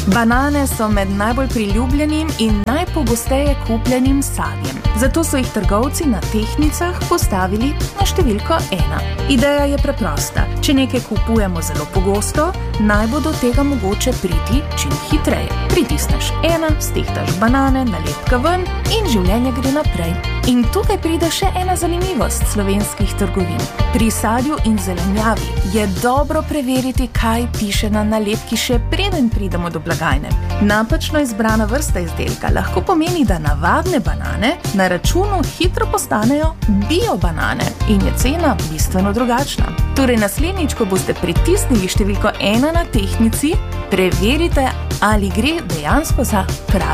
Banane so med najbolj priljubljenim in najpogosteje kupljenim sadjem. Zato so jih trgovci na tehtnicah postavili na številko 1. Ideja je preprosta. Če nekaj kupujemo zelo pogosto, naj bo do tega mogoče priti čim hitreje. Pritisneš 1, stehtaš banane, nalepka ven in življenje gre naprej. In tukaj pride še ena zanimivost slovenskih trgovin. Pri sadju in zelenjavi je dobro preveriti, kaj piše na nalepki, še preden pridemo do blagajne. Napačno izbrana vrsta izdelka lahko pomeni, da navadne banane na računu hitro postanejo bio banane in je cena bistveno drugačna. Torej naslednjič, ko boste pritisnili številko 1 na tehtnici, preverite, ali gre dejansko za prave